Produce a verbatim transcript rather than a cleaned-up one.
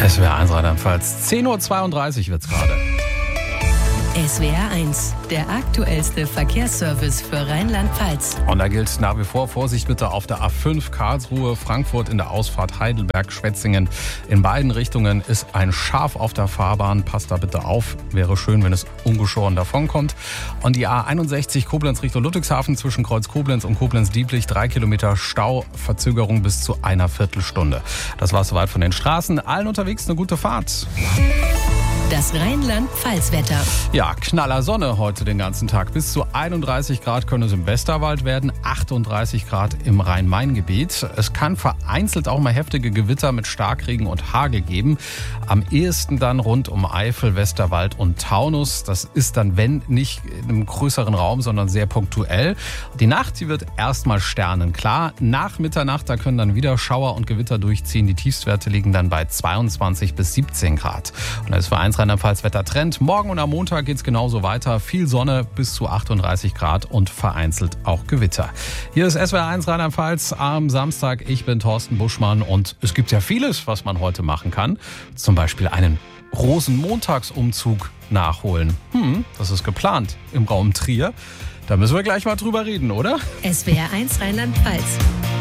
S W R eins Rheinland-Pfalz. zehn Uhr zweiunddreißig wird's gerade. S W R eins, der aktuellste Verkehrsservice für Rheinland-Pfalz. Und da gilt nach wie vor Vorsicht bitte auf der A fünf Karlsruhe, Frankfurt in der Ausfahrt Heidelberg, Schwetzingen. In beiden Richtungen ist ein Schaf auf der Fahrbahn. Passt da bitte auf. Wäre schön, wenn es ungeschoren davonkommt. Und die A einundsechzig Koblenz Richtung Ludwigshafen zwischen Kreuz Koblenz und Koblenz-Dieblich. Drei Kilometer Stau, Verzögerung bis zu einer Viertelstunde. Das war's soweit von den Straßen. Allen unterwegs eine gute Fahrt. Das Rheinland-Pfalz-Wetter. Ja, knaller Sonne heute den ganzen Tag. Bis zu einunddreißig Grad können es im Westerwald werden, achtunddreißig Grad im Rhein-Main-Gebiet. Es kann vereinzelt auch mal heftige Gewitter mit Starkregen und Hagel geben. Am ehesten dann rund um Eifel, Westerwald und Taunus. Das ist dann, wenn nicht in einem größeren Raum, sondern sehr punktuell. Die Nacht, die wird erstmal sternenklar. Nach Mitternacht, da können dann wieder Schauer und Gewitter durchziehen. Die Tiefstwerte liegen dann bei zweiundzwanzig bis siebzehn Grad. Und das ist für eins Rheinland-Pfalz Wettertrend. Morgen und am Montag geht es genauso weiter. Viel Sonne bis zu achtunddreißig Grad und vereinzelt auch Gewitter. Hier ist S W R eins Rheinland-Pfalz am Samstag. Ich bin Thorsten Buschmann und es gibt ja vieles, was man heute machen kann. Zum Beispiel einen Rosenmontagsumzug nachholen. Hm, das ist geplant im Raum Trier. Da müssen wir gleich mal drüber reden, oder? S W R eins Rheinland-Pfalz.